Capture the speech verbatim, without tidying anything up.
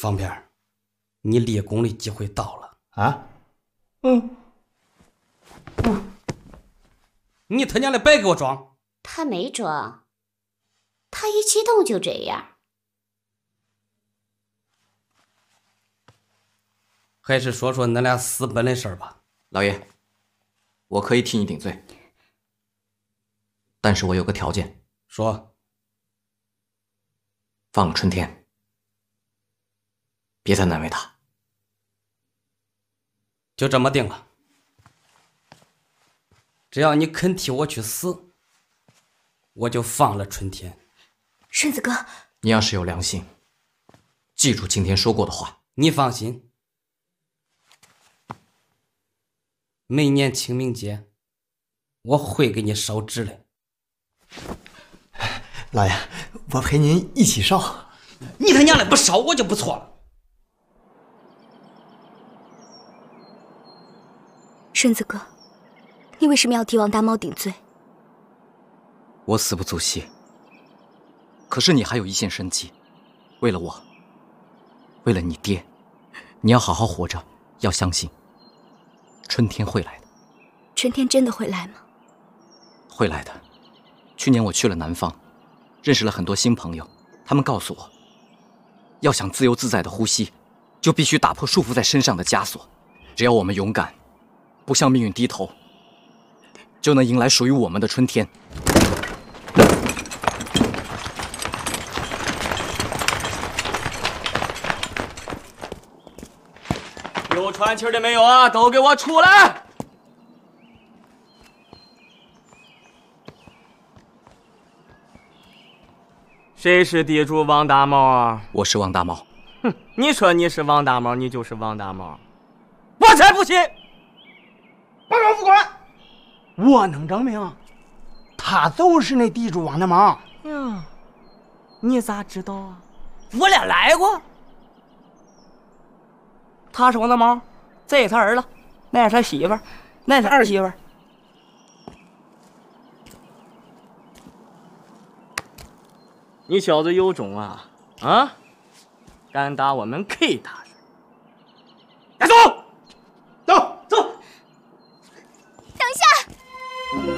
方片，你立功的机会到了啊！嗯嗯，你他娘的别给我装！ 他没装，他一激动就这样。 还是说说恁俩私奔的事儿吧。 老爷，我可以替你顶罪，但是我有个条件。 说。 放了春天，别再难为他。 就这么定了。只要你肯替我去死，我就放了春天。 顺子哥， 你要是有良心，记住今天说过的话。 你放心，每年清明节我会给你烧纸的。 老爷，我陪您一起烧。 你他娘的不烧我就不错了。 顺子哥，你为什么要替王大猫顶罪？ 我死不足惜，可是你还有一线生机，为了我，为了你爹，你要好好活着，要相信春天会来的。 春天真的会来吗？ 会来的。去年我去了南方，认识了很多新朋友，他们告诉我，要想自由自在的呼吸，就必须打破束缚在身上的枷锁。只要我们勇敢，不向命运低头，就能迎来属于我们的春天。 有喘气的没有啊？都给我出来！谁是地主王大毛啊？ 我是王大毛。 哼，你说你是王大毛，你就是王大毛，我才不信！ 报告副官，我能证明，他就是那地主王大毛。 呀，你咋知道啊？我俩来过。他是王大毛，这是他儿子，那是他媳妇儿，那是儿媳妇儿。你小子有种啊！啊，敢打我们 K 大